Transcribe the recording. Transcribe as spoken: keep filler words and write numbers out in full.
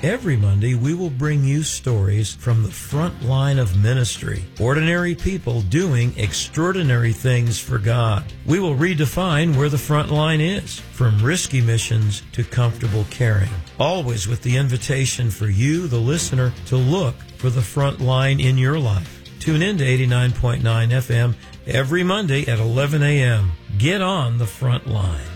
Every Monday, we will bring you stories from the front line of ministry. Ordinary people doing extraordinary things for God. We will redefine where the front line is, from risky missions to comfortable caring. Always with the invitation for you, the listener, to look for the front line in your life. Tune in to eighty-nine point nine F M every Monday at eleven a.m. Get on the front line.